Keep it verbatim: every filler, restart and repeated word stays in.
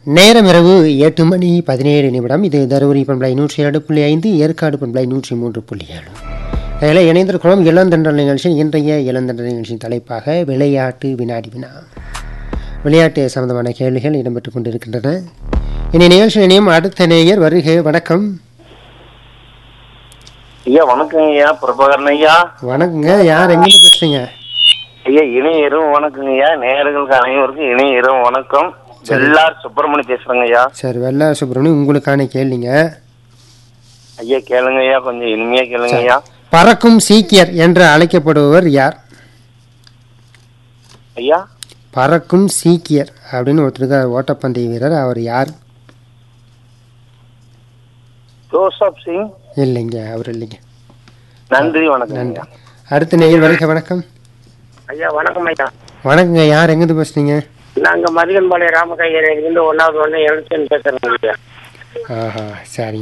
நேரம் இரவு எட்டு மணி பதினேழு நிமிடம். இது தருமபுரி பண்பலை நூற்றி ஏழு புள்ளி ஐந்து, ஏற்காடு பண்பலை நூற்றி மூன்று புள்ளி ஏழு. அதில் இணைந்திருக்கிறோம் இளந்தண்டல் நிகழ்ச்சி. இன்றைய இளந்தண்டல் நிகழ்ச்சியின் தலைப்பாக விளையாட்டு வினாடி வினா. விளையாட்டு சம்பந்தமான கேள்விகள் இடம்பெற்றுக் கொண்டிருக்கின்றன. இனி நிகழ்ச்சி இணையும் அடுத்த நேயர் வருகை. வணக்கம் ஐயா. வணக்கங்க ஐயா. பிரபாகரன் ஐயா. வணக்கங்க. யார் எங்கிருந்து பேசுறீங்க ஐயா? இணைய இரவு வணக்கங்க ஐயா. நேயர்களுக்கு அனைவருக்கும் இணைய இரவு வணக்கம். வெள்ளார் சுப்பிரமணி பேசுறேங்க ஐயா. சரி, வெள்ளார் சுப்பிரமணி, உங்களுக்கான கேள்விங்க. ஐயா கேளுங்க ஐயா, கொஞ்சம் இனிமையா கேளுங்க ஐயா. பறக்கும் சீக்கியர் என்று அழைக்கப்படுபவர் யார்? ஐயா பறக்கும் சீக்கியர் அப்படின்னு ஒருத்தருக்கு ஓட்டப்பந்தய வீரர், அவர் யார்? ஜோசப் சிங். இல்லைங்க, அவர் இல்லைங்க. நன்றி, வணக்கம். நன்றி. அடுத்த நேயர் வருக. வணக்கம் ஐயா. வணக்கம் ஐயா. வணக்கங்க. யார் எங்கிருந்து பேசுறீங்க? நாங்க மதிகன்பாளைய ராமகையர் இருந்து ஒன்னாவது ஒண்ணு எழுத்து பேசுறேங்க ஐயா. ஆஹா, சரி.